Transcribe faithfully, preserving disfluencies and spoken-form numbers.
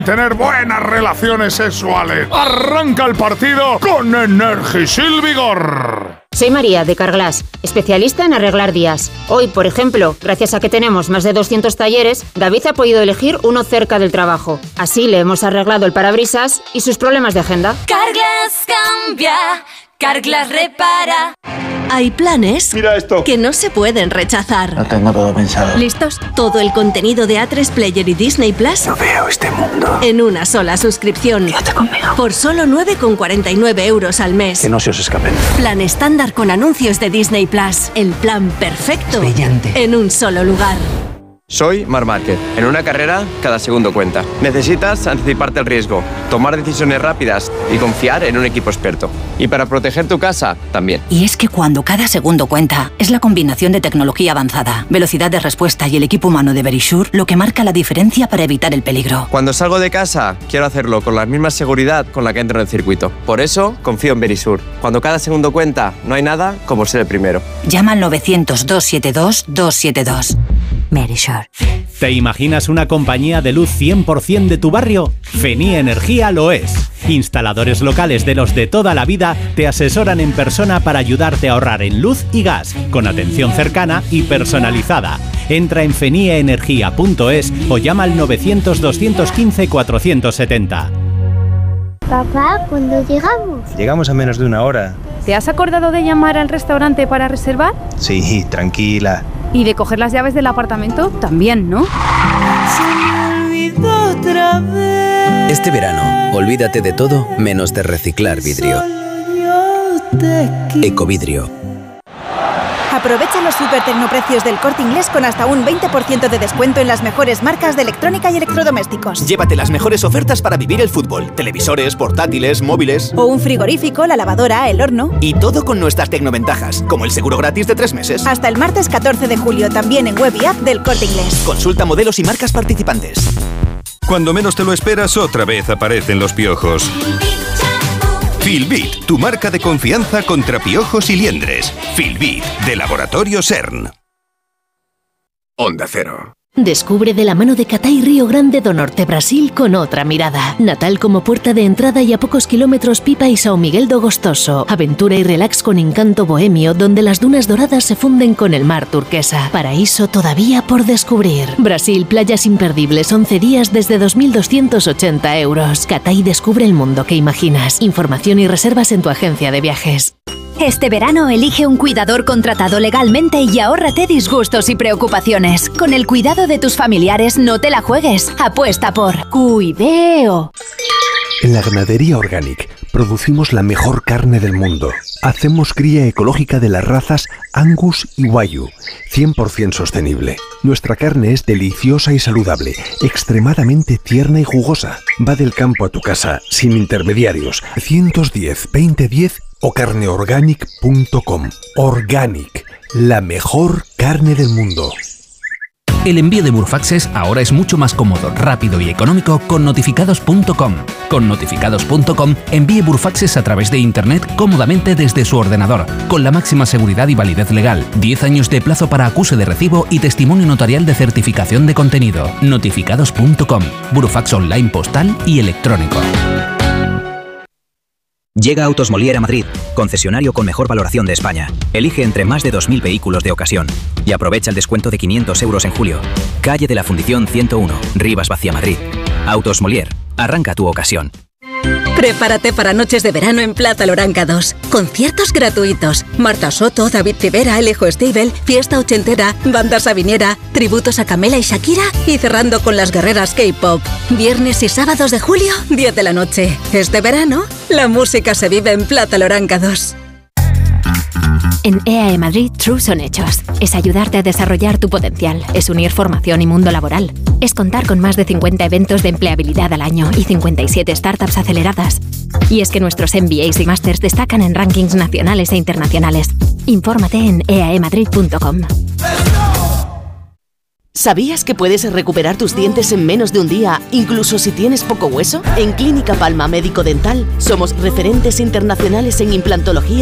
tener buenas relaciones sexuales. Arranca el partido con Energisil Vigor. Soy María de Carglass, especialista en arreglar días. Hoy, por ejemplo, gracias a que tenemos más de doscientos talleres, David ha podido elegir uno cerca del trabajo. Así le hemos arreglado el parabrisas y sus problemas de agenda. Carglass cambia, Carglass repara. Hay planes Mira esto. que no se pueden rechazar. Lo tengo todo pensado. ¿Listos? Todo el contenido de A tres Player y Disney Plus No veo este mundo. en una sola suscripción. Quédate conmigo. Por solo nueve con cuarenta y nueve euros al mes. Que no se os escapen. Plan estándar con anuncios de Disney Plus. El plan perfecto. Brillante. En un solo lugar. Soy Marc Márquez. En una carrera, cada segundo cuenta. Necesitas anticiparte al riesgo, tomar decisiones rápidas y confiar en un equipo experto. Y para proteger tu casa, también. Y es que cuando cada segundo cuenta, es la combinación de tecnología avanzada, velocidad de respuesta y el equipo humano de Verisure lo que marca la diferencia para evitar el peligro. Cuando salgo de casa, quiero hacerlo con la misma seguridad con la que entro en el circuito. Por eso, confío en Verisure. Cuando cada segundo cuenta, no hay nada como ser el primero. Llama al novecientos, doscientos setenta y dos, doscientos setenta y dos. Verisure. ¿Te imaginas una compañía de luz cien por ciento de tu barrio? Fenie Energía lo es. Instaladores locales de los de toda la vida te asesoran en persona para ayudarte a ahorrar en luz y gas, con atención cercana y personalizada. Entra en fenie energía punto es o llama al novecientos, doscientos quince, cuatrocientos setenta. Papá, ¿cuándo llegamos? Llegamos a menos de una hora. ¿Te has acordado de llamar al restaurante para reservar? Sí, tranquila. ¿Y de coger las llaves del apartamento? También, ¿no? Este verano, olvídate de todo menos de reciclar vidrio. Ecovidrio. Aprovecha los super tecnoprecios del Corte Inglés con hasta un veinte por ciento de descuento en las mejores marcas de electrónica y electrodomésticos. Llévate las mejores ofertas para vivir el fútbol. Televisores, portátiles, móviles. O un frigorífico, la lavadora, el horno. Y todo con nuestras tecnoventajas, como el seguro gratis de tres meses. Hasta el martes catorce de julio, también en web y app del Corte Inglés. Consulta modelos y marcas participantes. Cuando menos te lo esperas, otra vez aparecen los piojos. Filbit, tu marca de confianza contra piojos y liendres. Filbit, de Laboratorio CERN. Onda Cero. Descubre de la mano de Catay Río Grande do Norte, Brasil, con otra mirada. Natal como puerta de entrada y a pocos kilómetros Pipa y São Miguel do Gostoso. Aventura y relax con encanto bohemio, donde las dunas doradas se funden con el mar turquesa. Paraíso todavía por descubrir. Brasil, playas imperdibles, once días desde dos mil doscientos ochenta euros. Catay descubre el mundo que imaginas. Información y reservas en tu agencia de viajes. Este verano elige un cuidador contratado legalmente y ahórrate disgustos y preocupaciones. Con el cuidado de tus familiares no te la juegues. Apuesta por Cuideo. En la Ganadería Organic producimos la mejor carne del mundo. Hacemos cría ecológica de las razas Angus y Wagyu, cien por ciento sostenible. Nuestra carne es deliciosa y saludable, extremadamente tierna y jugosa. Va del campo a tu casa, sin intermediarios. ciento diez, veinte diez o carne organic punto com. Organic, la mejor carne del mundo. El envío de Burfaxes ahora es mucho más cómodo, rápido y económico con notificados punto com. Con notificados punto com envíe Burfaxes a través de Internet cómodamente desde su ordenador, con la máxima seguridad y validez legal, diez años de plazo para acuse de recibo y testimonio notarial de certificación de contenido. notificados punto com. Burfax online postal y electrónico. Llega Autos Molière a Madrid, concesionario con mejor valoración de España. Elige entre más de dos mil vehículos de ocasión y aprovecha el descuento de quinientos euros en julio. Calle de la Fundición ciento uno, Rivas Vacía, Madrid. Autos Molière, arranca tu ocasión. Prepárate para noches de verano en Plaza Loranga dos. Conciertos gratuitos. Marta Soto, David Rivera, Alejo Stivel, fiesta ochentera, banda sabinera, tributos a Camela y Shakira y cerrando con las guerreras K-pop. Viernes y sábados de julio, diez de la noche. Este verano, la música se vive en Plaza Loranga dos. En E A E Madrid, True son hechos. Es ayudarte a desarrollar tu potencial. Es unir formación y mundo laboral. Es contar con más de cincuenta eventos de empleabilidad al año y cincuenta y siete startups aceleradas. Y es que nuestros M B As y Masters destacan en rankings nacionales e internacionales. Infórmate en e a e madrid punto com. ¿Sabías que puedes recuperar tus dientes en menos de un día, incluso si tienes poco hueso? En Clínica Palma Médico Dental somos referentes internacionales en implantología